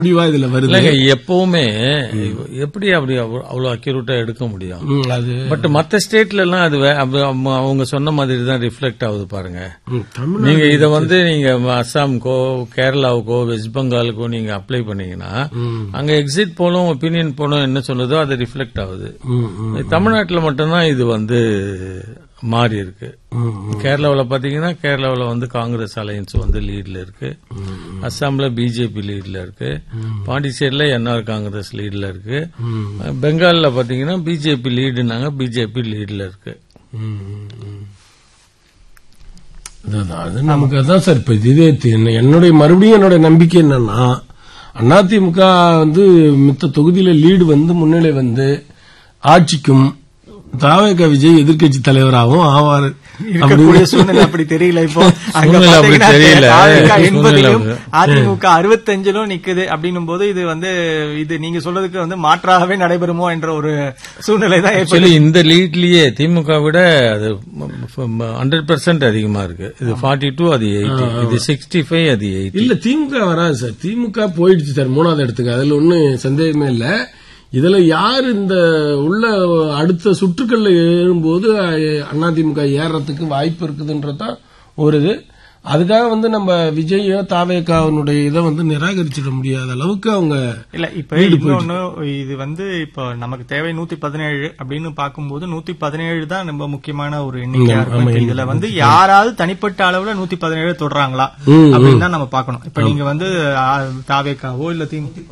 முடிவா இதுல வருது. எப்பவுமே எப்படி அப்படி அவ்வளவு அக்யூரேட்டா எடுக்க முடியும்? பட் மத்த ஸ்டேட்ல எல்லாம் அது அவங்க சொன்ன மாதிரி தான் ரிஃப்ளெக்ட் ஆகுது பாருங்க. நீங்க இத நீங்க அஸ்ஸாமுக்கோ கேரளாவுக்கோ வெஸ்ட் பெங்காலுக்கோ நீங்க அப்ளை பண்ணீங்கன்னா அங்க எக்ஸிட் போலும் ஒப்பீனியன் போலும் என்ன சொல்லுதோ அது ரிஃப்ளெக்ட் ஆகுது. தமிழ்நாட்டில் மட்டும்தான் இது மாறி இருக்கு. கேரளாவில் பாத்தீங்கன்னா கேரளாவில் காங்கிரஸ் அலையன்ஸ் லீட்ல இருக்கு, அஸ்ஸாம்ல பிஜேபி லீட்ல இருக்கு, பாண்டிச்சேரியில என்ஆர் காங்கிரஸ் லீட்ல இருக்கு, பெங்கால்ல பாத்தீங்கன்னா பிஜேபி லீடுனாங்க, பிஜேபி லீட்ல இருக்கு. நமக்கு அதான் சார் இப்ப இதே என்னுடைய நம்பிக்கை என்னன்னா அதிமுக மித்த தொகுதியில லீடு முன்னிலை ஆட்சிக்கும் தாவேகா விஜய் எதிர்கட்சி தலைவராகவும் ஆவார். இருக்கக்கூடிய சூழ்நிலை அப்படி தெரியல. இப்போ அதிமுக 65 நிக்குது அப்படின்னும் போது இது நீங்க சொல்றதுக்கு மாற்றாகவே நடைபெறுமோ என்ற ஒரு சூழ்நிலை தான் இந்த லீட்லயே திமுக விட அது 100% அதிகமா இருக்கு. இது 42, அது 80, இது 65, அது 80. இல்ல திமுக வராது சார், திமுக போயிடுச்சு சார் 3வது இடத்துக்கு, அதுல ஒன்னும் சந்தேகமே இல்ல. இதுல யாரு இந்த உள்ள அடுத்த சுற்றுக்கள்ல ஏறும்போது அதிமுக ஏறதுக்கு வாய்ப்பு இருக்குதுன்றதான் ஒரு இது. அதுக்காக நம்ம விஜய தாவேகாவுடைய இதை நிராகரிச்சிட முடியாத அளவுக்கு அவங்க இல்ல. இப்ப இன்னொன்னு இது இப்ப நமக்கு தேவை 117 அப்படின்னு பாக்கும்போது 117 தான் ரொம்ப முக்கியமான ஒரு எண்ணிக்கையா இருக்கும். இதுல யாராவது தனிப்பட்ட அளவுல 117 தொடறாங்களா அப்படின்னு தான் நம்ம பாக்கணும். இப்ப நீங்க தாவேகாவோ இல்ல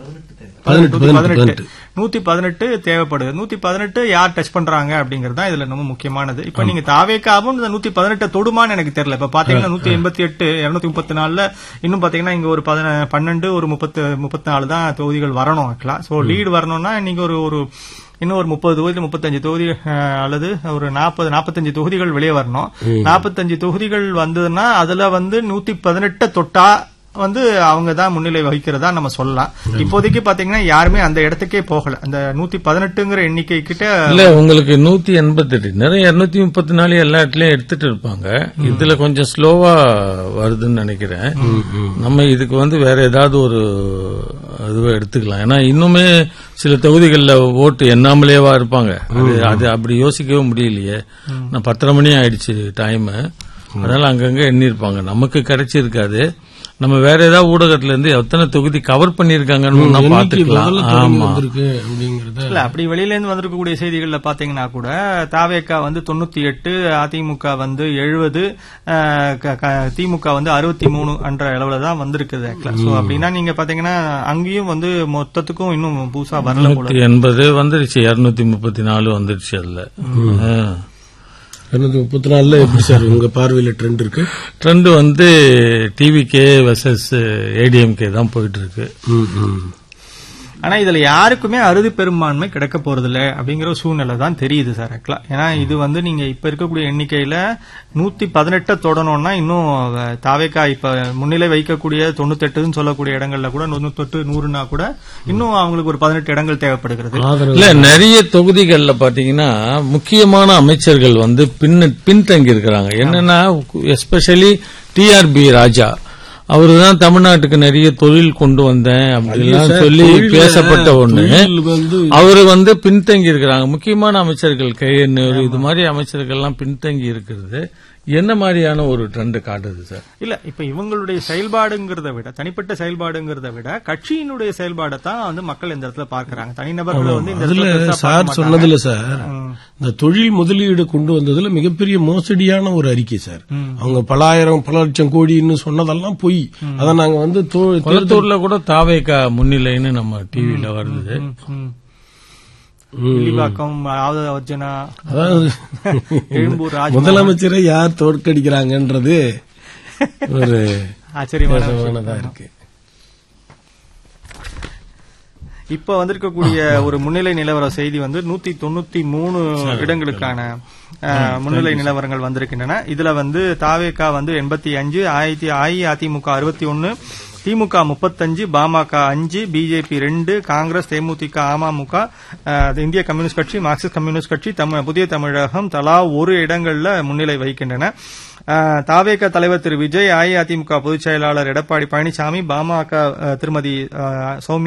118 தேவைப்படுது. 118 யார் டச் பண்றாங்க அப்படிங்கறது இதுல ரொம்ப முக்கியமானது. இப்ப நீங்க தாவேகாவும் 118 தொடுமான்னு எனக்கு தெரியல. இப்ப பாத்தீங்கன்னா 188, 234 இன்னும் பாத்தீங்கன்னா இங்க ஒரு 12, ஒரு 34 தான் தொகுதிகள் வரணும். சோ லீடு வரணும்னா நீங்க ஒரு இன்னும் ஒரு 30 தொகுதி 35 தொகுதி அல்லது ஒரு 40-45 தொகுதிகள் வெளியே வரணும். 45 தொகுதிகள் வந்ததுன்னா அதுல 118 தொட்டா அவங்க தான் முன்னிலை வகிக்கிறதா நம்ம சொல்லலாம். இப்போதைக்கு பாத்தீங்கன்னா யாருமே அந்த இடத்துக்கே போகல. அந்த 118ங்கிற எண்ணிக்கை கிட்ட இல்ல. உங்களுக்கு 188 நிறைய 234 எல்லா இடத்துலயும் எடுத்துட்டு இருப்பாங்க. இதுல கொஞ்சம் ஸ்லோவா வருதுன்னு நினைக்கிறேன். நம்ம இதுக்கு வேற ஏதாவது ஒரு இதுவை எடுத்துக்கலாம். ஏன்னா இன்னுமே சில தொகுதிகளில் ஓட்டு எண்ணாமலேவா இருப்பாங்க. அது அப்படி யோசிக்கவே முடியலையே. நான் 10:30 மணி ஆயிடுச்சு டைம், அதனால அங்கங்க எண்ணிருப்பாங்க, நமக்கு கிடைச்சிருக்காது. நம்ம வேற ஏதாவது ஊடகத்துல இருந்து எத்தனை தொகுதி கவர் பண்ணிருக்காங்கன்னு பாத்துக்கலாம். இல்ல அப்படி வெளியில இருந்து வந்திருக்கக்கூடிய செய்திகள்ல பாத்தீங்கன்னா கூட தாவேகா 98, அதிமுக 70, திமுக 63 என்ற அளவுல தான் வந்திருக்குது. சோ அப்படின்னா நீங்க பாத்தீங்கன்னா அங்கேயும் மொத்தத்துக்கும் இன்னும் புதுசா வரல. 180 வந்துருச்சு, 234 வந்துருச்சு. அதுல 234 எப்படி சார் உங்க பார்வையில ட்ரெண்ட் இருக்கு? ட்ரெண்ட் டிவிகே வெர்சஸ் ஏடிஎம்கே தான் போயிட்டு இருக்கு. ஆனா இதுல யாருக்குமே அறுதி பெரும்பான்மை கிடைக்க போறதில்ல அப்படிங்கிற சூழ்நிலை தான் தெரியுது சார். ஏன்னா இது நீங்க இப்ப இருக்கக்கூடிய எண்ணிக்கையில 118 தொடணும்னா இன்னும் தாவேகா இப்ப முன்னிலை வைக்கக்கூடிய 98 சொல்லக்கூடிய இடங்கள்ல கூட 98, 100னா கூட இன்னும் அவங்களுக்கு ஒரு 18 இடங்கள் தேவைப்படுகிறது. இல்ல நிறைய தொகுதிகள்ல பாத்தீங்கன்னா முக்கியமான அமைச்சர்கள் பின்தங்கி இருக்கிறாங்க. என்னன்னா எஸ்பெஷலி டிஆர்பி ராஜா அவருதான் தமிழ்நாட்டுக்கு நிறைய தொழில் கொண்டு வந்தேன் அப்படிலாம் சொல்லி பேசப்பட்ட ஒண்ணு. அவரு பின்தங்கி இருக்கிறாங்க. முக்கியமான அமைச்சர்கள் KN இது மாதிரி அமைச்சர்கள் எல்லாம் பின்தங்கி இருக்கிறது என்ன மாதிரியான ஒரு ட்ரெண்ட் காட்டுது சார்? இல்ல இப்ப இவங்களுடைய செயல்பாடுங்கிறத விட, தனிப்பட்ட செயல்பாடுங்கிறத விட கட்சியினுடைய செயல்பாடை தான் மக்கள் இந்த இடத்துல பார்க்கறாங்க. தனிநபர்கள் சார் சொன்னதுல சார் இந்த தொழில் முதலீடு கொண்டு வந்ததுல மிகப்பெரிய மோசடியான ஒரு அறிக்கை சார். அவங்க பல லட்சம் கோடின்னு சொன்னதெல்லாம் பொய். அத நாங்க கொளத்தூர்ல கூட தாவேகா முன்னிலைன்னு நம்ம டிவில வருது. முதலமைச்சரை யார் தோற்கடிக்கிறாங்கன்றது ஒரு ஆச்சரியமானதா இருக்கு. இப்ப வந்திருக்கக்கூடிய ஒரு முன்னிலை நிலவர செய்தி 193 இடங்களுக்கான முன்னிலை நிலவரங்கள் வந்திருக்கின்றன. இதுல தாவேகா 85, அஇஅதிமுக 61, திமுக 35, பாமக 5, பிஜேபி 2, காங்கிரஸ், தேமுதிக, அமமுக, இந்திய கம்யூனிஸ்ட் கட்சி, மார்க்சிஸ்ட் கம்யூனிஸ்ட் கட்சி, புதிய தமிழகம் தலா ஒரு இடங்கள்ல முன்னிலை வகிக்கின்றன. தாவேக தலைவர் திரு விஜய், அஇஅதிமுக பொதுச் செயலாளர் எடப்பாடி பழனிசாமி, பாமக திருமதி சௌமியா